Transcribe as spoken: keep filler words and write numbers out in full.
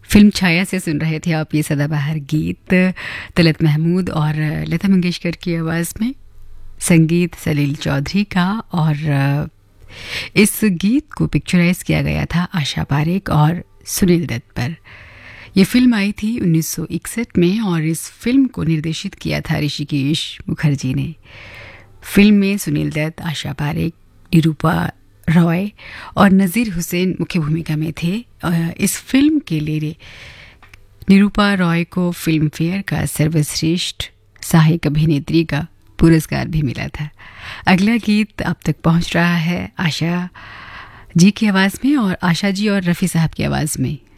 Film छाया से सुन रहे थे आप ये सदाबहार गीत तलत महमूद और लता मंगेशकर की आवाज़ में, संगीत सलील चौधरी का। और इस गीत को पिक्चराइज किया गया था आशा पारेख और सुनील दत्त पर। यह फिल्म आई थी उन्नीस सौ इकसठ में और इस फिल्म को निर्देशित किया था ऋषिकेश मुखर्जी ने। फिल्म में सुनील दत्त, आशा पारेख, निरूपा रॉय और नज़ीर हुसैन मुख्य भूमिका में थे। इस फिल्म के लिए निरूपा रॉय को फिल्म फेयर का सर्वश्रेष्ठ सहायक अभिनेत्री का पुरस्कार भी मिला था। अगला गीत अब तक पहुंच रहा है आशा जी की आवाज़ में, और आशा जी और रफ़ी साहब की आवाज़ में।